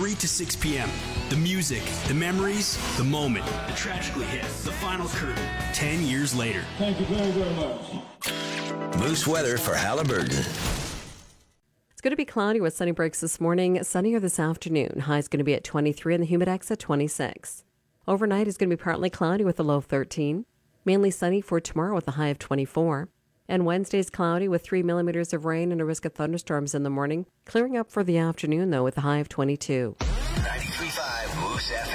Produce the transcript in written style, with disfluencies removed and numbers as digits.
3 to 6 p.m. The music, the memories, the moment. The tragically hit, the final curtain, 10 years later. Thank you very, very much. Moose weather for Halliburton. It's going to be cloudy with sunny breaks this morning, sunnier this afternoon. High is going to be at 23 and the humidex at 26. Overnight is going to be partly cloudy with a low of 13. Mainly sunny for tomorrow with a high of 24. And Wednesday's cloudy with 3 millimeters of rain and a risk of thunderstorms in the morning. Clearing up for the afternoon, though, with a high of 22. 93.5 Moose FM.